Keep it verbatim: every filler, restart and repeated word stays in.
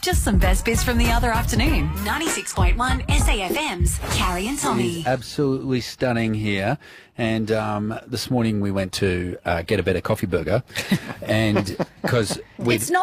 Just some best bits from the other afternoon. ninety-six point one S A F M's Carrie and Tommy. It's absolutely stunning here. And um, this morning we went to uh, get a better coffee burger, and because we It's not